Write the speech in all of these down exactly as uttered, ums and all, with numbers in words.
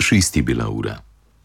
Šest je bila ura.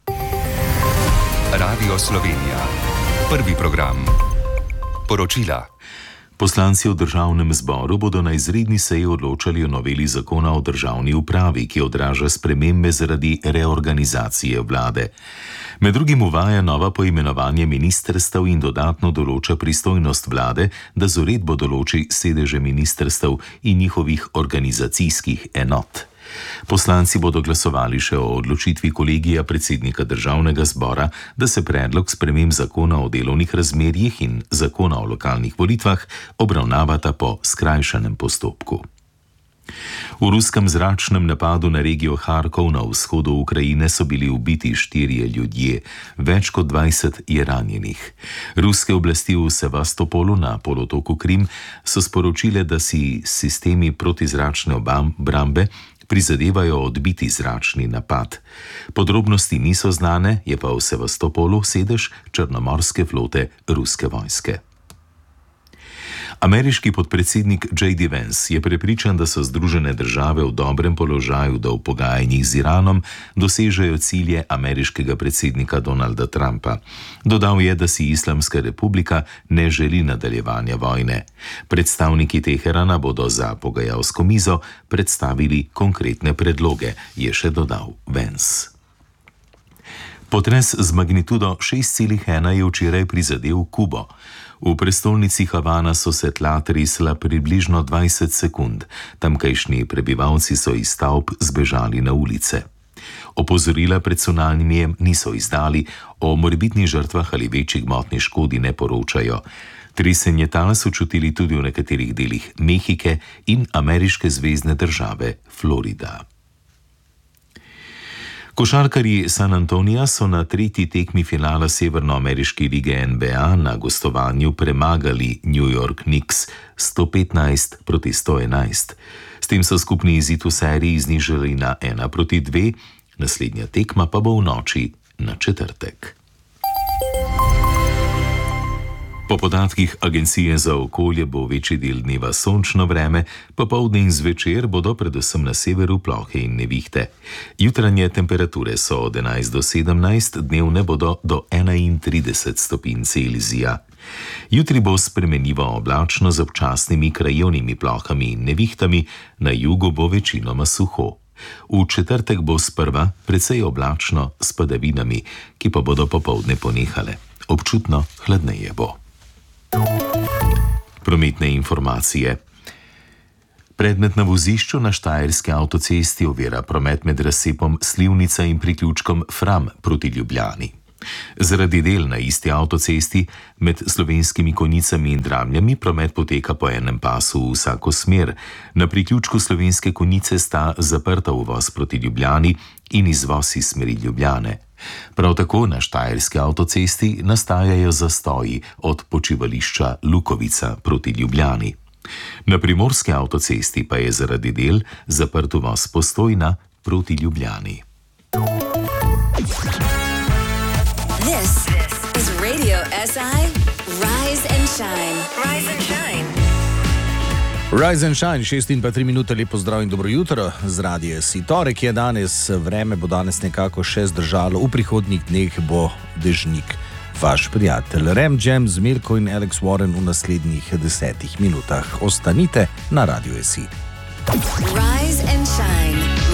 Radio Slovenija. Prvi program. Poročila. Poslanci v državnem zboru bodo na izredni seji odločali o noveli zakona o državni upravi, ki odraža spremembe zaradi reorganizacije vlade. Med drugim uvaja nova poimenovanje ministrstev in dodatno določa pristojnost vlade, da z uredbo določi sedeže ministrstev in njihovih organizacijskih enot. Poslanci bodo glasovali še o odločitvi kolegija predsednika državnega zbora, da se predlog sprememb zakona o delovnih razmerjih in zakona o lokalnih volitvah obravnavata po skrajšanem postopku. V ruskem zračnem napadu na regijo Harkov na vzhodu Ukrajine so bili ubiti štirje ljudje, več kot dvajset je ranjenih. Ruske oblasti v Sevastopolu na polotoku Krim so sporočile, da si sistemi protizračne obrambe prizadevajo odbiti zračni napad. Podrobnosti niso znane, je pa v Sevastopolu sedež črnomorske flote ruske vojske. Ameriški podpredsednik J D Vance je prepričan, da so Združene države v dobrem položaju, da v pogajanjih z Iranom dosežejo cilje ameriškega predsednika Donalda Trumpa. Dodal je, da si Islamska republika ne želi nadaljevanja vojne. Predstavniki Teherana bodo za pogajalsko mizo predstavili konkretne predloge, je še dodal Vance. Potres z magnitudo šest celih ena je včeraj prizadel Kubo. V prestolnici Havana so se tla tresla približno dvajset sekund. Tamkajšnji prebivalci so iz stavb zbežali na ulice. Opozorila pred cunamijem niso izdali, o morebitnih žrtvah ali večji gmotni škodi ne poročajo. Tresenje tal so čutili tudi v nekaterih delih Mehike in ameriške zvezne države Florida. Košarkarji San Antonija so na tretji tekmi finala severnoameriške lige N B A na gostovanju premagali New York Knicks sto petnajst proti sto enajst. S tem so skupni izid v seriji znižali na ena proti dve, naslednja tekma pa bo v noči na četrtek. Po podatkih Agencije za okolje bo večji del dneva sončno vreme, popoldne in zvečer bodo predvsem na severu plohe in nevihte. Jutranje temperature so od enajst do sedemnajst, dnevne bodo do enaintrideset stopinj Celzija. Jutri bo spremenljivo oblačno z občasnimi krajevnimi plohami in nevihtami, na jugu bo večinoma suho. V četrtek bo sprva precej oblačno s padavinami, ki pa bodo popoldne ponehale. Občutno hladneje bo. Prometne informacije. Predmet na vozišču na štajerski avtocesti ovira promet med razcepom Slivnica in priključkom Fram proti Ljubljani. Zaradi del na isti avtocesti med Slovenskimi Konjicami in Dramljami promet poteka po enem pasu v vsako smer. Na priključku Slovenske Konjice sta zaprta uvoz proti Ljubljani in izvoz iz smeri Ljubljane. Prav tako na štajerski avtocesti nastajajo zastoji od počivališča Lukovica proti Ljubljani. Na primorski avtocesti pa je zaradi del zaprt uvoz Postojna proti Ljubljani. This is Radio S I Rise and Shine. Rise and Shine. Rise and Shine, šest in pa tri minute, lepo zdrav in dobro jutro z Radia S I. Torek je danes, vreme bo danes nekako še zdržalo, v prihodnjih dneh bo dežnik. Vaš prijatelj Ram Jam z Mirko in Alex Warren v naslednjih desetih minutah. Ostanite na Radio S I. Rise and Shine.